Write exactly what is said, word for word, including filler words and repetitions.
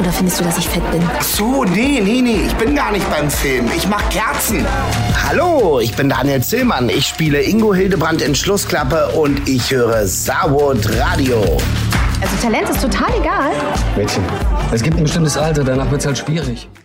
Oder findest du, dass ich fett bin? Ach so, nee, nee, nee. Ich bin gar nicht beim Film. Ich mach Kerzen. Hallo, ich bin Daniel Zillmann. Ich spiele Ingo Hildebrand in Schlussklappe und ich höre Saarwood Radio. Also Talent ist total egal. Mädchen, es gibt ein bestimmtes Alter, danach wird's halt schwierig.